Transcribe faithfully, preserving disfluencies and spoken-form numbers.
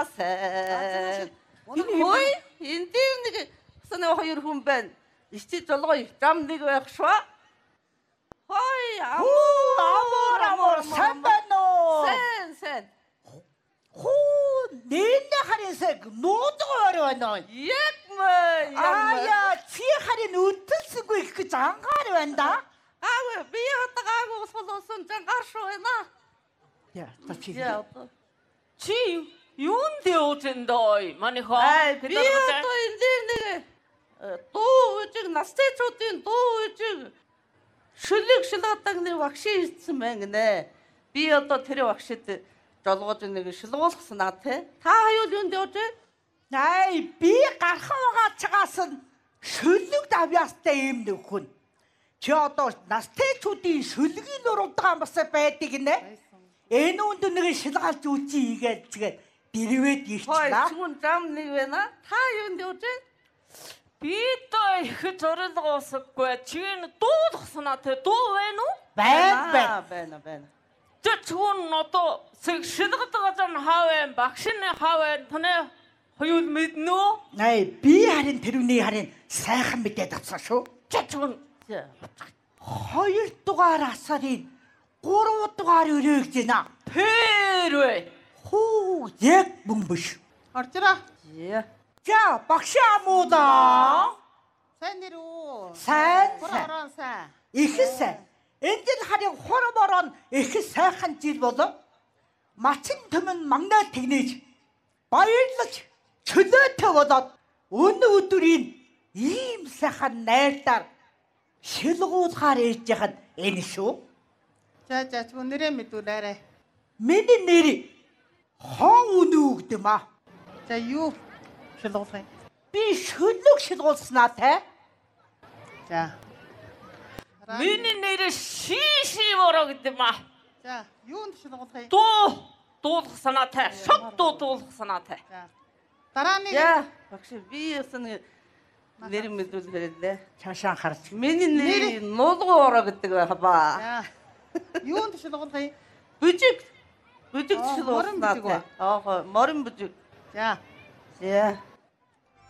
Хөөе, энэ дээр нэг санаа хоёр хүн байна. Ичи жолгой зам нэг байх шүү. Хөөе, амор амор сайн байна уу? Сайн, сайн. Хөө, нэнэ харисаг нуудаг байна. Яг мэ. Аа, чи харин өдөлсөнгүй их гэж ангаар байна да. Аа, би одоо гаагүй усуулсан жангаар шүү байна. Яа, чи. Чи юунд явж эндой? Манайхаа. Аа, би одоо энэ дээр нэг дуу үжиг настайчуудын дуу үжиг шүлэг шилгадаг нэг багшийн ирсэн байна гинэ. Би одоо тэр багшид жолгож нэг шилгуулсан те. Та хаюул юунд явж вэ? Най, би гархан байгаа чагаас нь шүлэг давьяастай юм нөхөн. Чи одоо настайчуудын шүлгийн нуруудагаан бас байдаг гинэ. Энэ үнд нэг шилгаалж үчи хийгээд тэгээд дэрвэд ирчлээ. Хөөе, зам нэг байна. Та юунд явж вэ? Би то их зорилго усаггүй. Чи дуулахсанаа те дуу байна уу? Байна, байна. Байна, байна. Чүн одоо шилгадаг зам хаавэн багшны хаавэн таны хоёул мэднэ үү? Най, би харин тэрүний харин сайхан мэдээд авсан шүү. Чүн Хоёр дугаар асарын гурав дугаар өрөөгж байна. Пэрвэ. Хүү, яг мөн биш. Оржроо. Яа. За, багш амуудаа. Сайн нэр үү? Сайн. Хорон сайн. Их сайн. Энд л харин хороморон их сайхан жил болов. Мачин төмөн магнаа тэгнэж баярлаж чөлөөтэй болоод өнөө өдрийн ийм сайхан найртаар шилгуулахаар ээж яхад энэ шүү. За за ч нэрээ мэдүүлээрэй. Миний нэр хон өнөө гэдэм а. За юу шилгуулах юм? Би шүлэг шилгуулснаа те. За. Миний нэр шиши бороо гэдэг маа. За, юунд шилгуулах юм? Дуу дуулах санаатай. Шог дуу дуулах санаатай. За. Дараа нэг Яа, багш би ясан нэр мэдүүлээ лээ. Цаашаа харж. Миний нэр нуулгуураа гэдэг байх ба. За. Юунд шилгуулах юм? Бүжиг. Бүжиг Аа, шилгуулснаа. морин бүжиг ба. Аа, морин бүжиг. За. Яа.